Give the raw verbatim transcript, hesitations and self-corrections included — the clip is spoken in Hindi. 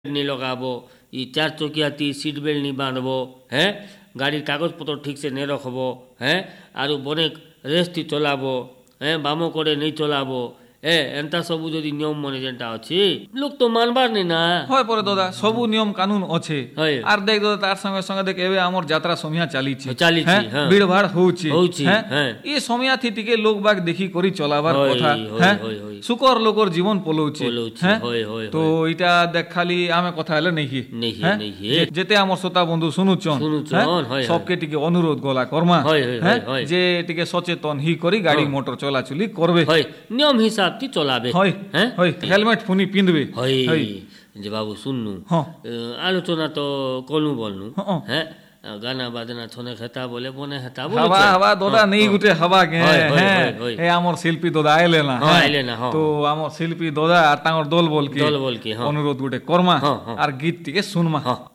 नहीं लगाबो, ये चार चकिया थी सीट बेल्ट नहीं बांधबो, हैं गाड़ी कागज पत्र ठीक से नहीं रखबो, हैं आरु बने रेस थी चलाबो, हैं बामो करे नहीं चलाबो, ए एंता सबु जदि नियम माने जेंटा अछि लोक तो मानबार नहीं ना হয় পরে দাদা সবু নিয়ম কানুন আছে হয়। আর দেখ দাদা তার সঙ্গে সঙ্গে দেখ এবে আমার যাত্রা সমিয়া চালিছি চালিছি, হ্যাঁ হ্যাঁ। ভিড় ভাড় হউছি হউছি, হ্যাঁ হ্যাঁ। এই সমিয়া থি টিকে লোক বাগ দেখি করি চলাবার হয়, কথা হয়, হ্যাঁ হয়, হয়। সুকর লোকর জীবন পলউছি পলউছি, হ্যাঁ হয়, হয়, তো এটা দেখ খালি আমি কথা হলে নেই নেই, হ্যাঁ নেই। যে- যেতে আমার শ্রোতা বন্ধু শুনুছন শুনুছন, হ্যাঁ? হয়, হয়। সবকে টিকে অনুরোধ গলা কর্মা হয়, হয়, হ্যাঁ হয়, হয়। যে টিকে সচেতন হি করি গাড়ি হ্যাঁ। মোটর চলাচলি করবে হয় নিয়ম হিসাব ती চলাবে হয় হ্যাঁ হয় হেলমেট ফুনি পিঁধবে হয় হয়। যে বাবু শুননু হ্যাঁ। अ, आलोचना तो कलु बोलनु হ্যাঁ। हैं गाना बाजना छोने खेता बोले बोने हेता बोले হাওয়া হাওয়া দাদা নেই গুটে হাওয়া কে হয়, হয়, হ্যাঁ হয়, হয়। এ আমার শিল্পী দাদা আইলে না হ্যাঁ, হ্যাঁ। আইলে না, হ্যাঁ। তো আমার শিল্পী দাদা আর তাঙ্গর দল বল কি দল বল কি, হ্যাঁ। অনুরোধ গুটে কর্মা হ্যাঁ, হ্যাঁ। আর গীত টিকে শুনমা হ্যাঁ।